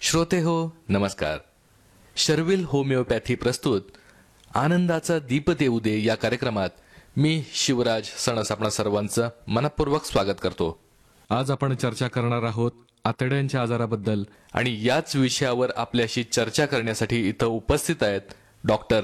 श्रोते हो नमस्कार. शर्विल होमिओपॅथी प्रस्तुत आनंदाचा दीप देऊ दे या कार्यक्रमात मी शिवराज सणस आपणा सर्वांचं मनपूर्वक स्वागत करतो. आज आपण चर्चा करणार आहोत आतड्यांच्या आजाराबद्दल. आणि याच विषयावर आपल्याशी चर्चा करण्यासाठी इथं उपस्थित आहेत डॉक्टर